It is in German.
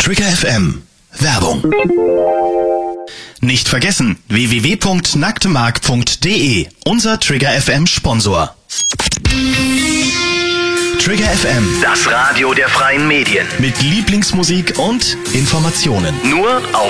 Trigger FM. Werbung. Nicht vergessen, www.nacktemark.de, unser Trigger FM Sponsor. Trigger FM, das Radio der freien Medien. mit Lieblingsmusik und Informationen. Nur auf